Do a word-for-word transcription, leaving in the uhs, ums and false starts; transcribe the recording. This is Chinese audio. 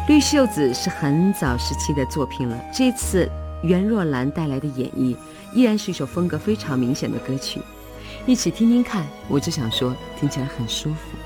绿袖子是很早时期的作品了，这次袁若兰带来的演绎依然是一首风格非常明显的歌曲，一起听听看。我只想说，听起来很舒服。